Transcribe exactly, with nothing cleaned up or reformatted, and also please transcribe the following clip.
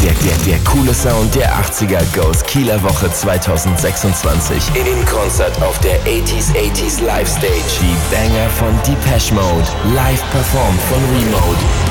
Der, der, der coole Sound der achtziger goes Kieler Woche zwanzig sechsundzwanzig. In Konzert auf der achtziger achtziger Live Stage. Die Banger von Depeche Mode. Live performt von Remote.